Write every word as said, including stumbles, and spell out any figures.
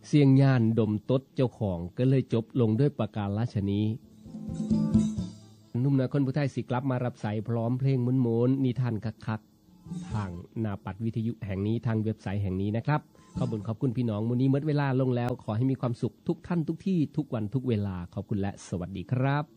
เสียงย่านดมตดเจ้าของก็เลยจบลงด้วยประการราชนี้นุ่มนาคนผู้ไทยสิกลับมารับสายพร้อมเพลงม้วนๆนิทานคักๆทางหน้าปัดวิทยุแห่งนี้ทางเว็บไซต์แห่งนี้นะครับขอบคุณขอบคุณพี่น้องมื้อนี้หมดเวลาลงแล้วขอให้มีความสุขทุกท่านทุกที่ทุกวันทุกเวลาขอบคุณและสวัสดีครับ